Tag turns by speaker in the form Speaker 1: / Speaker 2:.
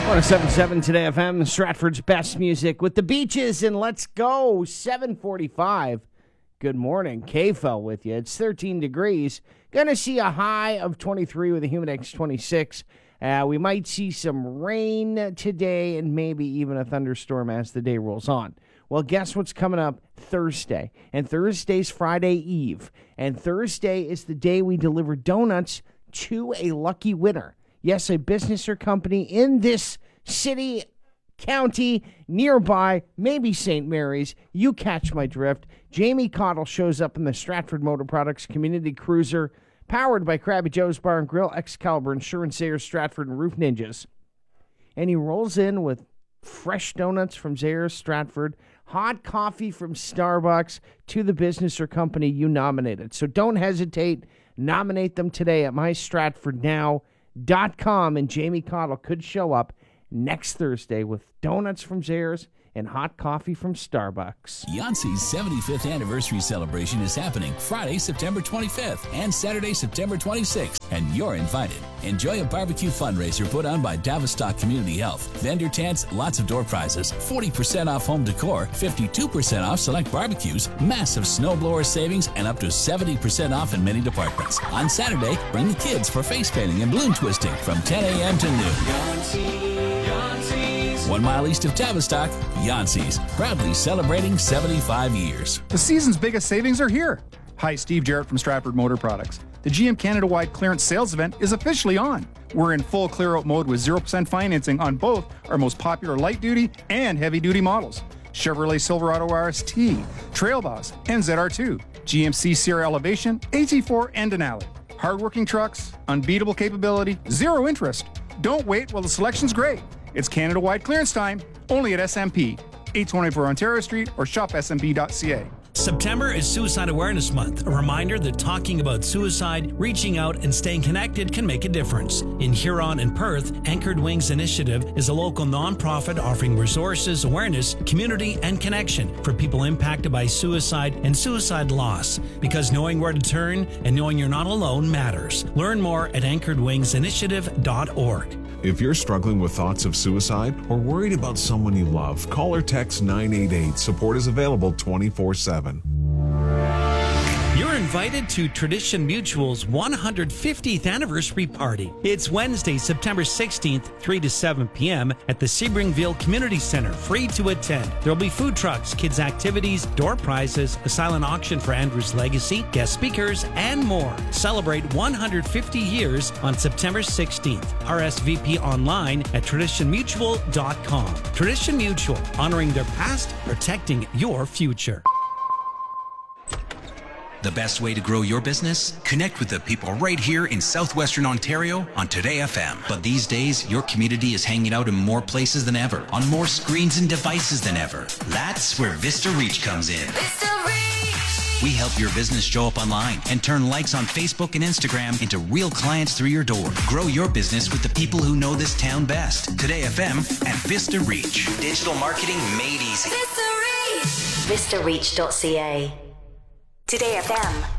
Speaker 1: 107.7 Today FM, Stratford's best music with the Beaches, and let's go, 7:45. Good morning, KFL with you. It's 13 degrees. Going to see a high of 23 with a humid index 26. We might see some rain today and maybe even a thunderstorm as the day rolls on. Well, guess what's coming up Thursday? And Thursday's Friday Eve. And Thursday is the day we deliver donuts to a lucky winner. Yes, a business or company in this city, county, nearby, maybe St. Mary's. You catch my drift. Jamie Cottle shows up in the Stratford Motor Products Community Cruiser, powered by Krabby Joe's Bar and Grill, Excalibur, Insurance Zayers, Stratford, and Roof Ninjas. And he rolls in with fresh donuts from Zayers, Stratford, hot coffee from Starbucks, to the business or company you nominated. So don't hesitate. Nominate them today at mystratfordnow.com, and Jamie Cottle could show up next Thursday with donuts from Zayers and hot coffee from Starbucks.
Speaker 2: Yancey's 75th anniversary celebration is happening Friday, September 25th and Saturday, September 26th, and you're invited. Enjoy a barbecue fundraiser put on by Tavistock Community Health. Vendor tents, lots of door prizes, 40% off home decor, 52% off select barbecues, massive snowblower savings, and up to 70% off in many departments. On Saturday, bring the kids for face painting and balloon twisting from 10 a.m. to noon. 1 mile east of Tavistock, Yancey's, proudly celebrating 75 years.
Speaker 3: The season's biggest savings are here. Hi, Steve Jarrett from Stratford Motor Products. The GM Canada-wide clearance sales event is officially on. We're in full clear-out mode with 0% financing on both our most popular light-duty and heavy-duty models. Chevrolet Silverado RST, Trail Boss, and ZR2, GMC Sierra Elevation, AT4, and Denali. Hardworking trucks, unbeatable capability, zero interest. Don't wait while the selection's great. It's Canada-wide clearance time, only at SMP, 824 Ontario Street, or shop smp.ca.
Speaker 4: September is Suicide Awareness Month, a reminder that talking about suicide, reaching out, and staying connected can make a difference. In Huron and Perth, Anchored Wings Initiative is a local nonprofit offering resources, awareness, community, and connection for people impacted by suicide and suicide loss. Because knowing where to turn and knowing you're not alone matters. Learn more at anchoredwingsinitiative.org.
Speaker 5: If you're struggling with thoughts of suicide or worried about someone you love, call or text 988. Support is available 24/7.
Speaker 4: You're invited to Tradition Mutual's 150th anniversary party. It's Wednesday, September 16th, 3 to 7 p.m. at the Sebringville Community Center, free to attend. There'll be food trucks, kids' activities, door prizes, a silent auction for Andrew's legacy, guest speakers, and more. Celebrate 150 years on September 16th. RSVP online at traditionmutual.com. Tradition Mutual, honoring their past, protecting your future.
Speaker 6: The best way to grow your business? Connect with the people right here in southwestern Ontario on Today FM. But these days, your community is hanging out in more places than ever, on more screens and devices than ever. That's where Vista Reach comes in. Vista Reach! We help your business show up online and turn likes on Facebook and Instagram into real clients through your door. Grow your business with the people who know this town best. Today FM and Vista Reach. Digital marketing made easy.
Speaker 7: Vista Reach! VistaReach.ca. Today FM.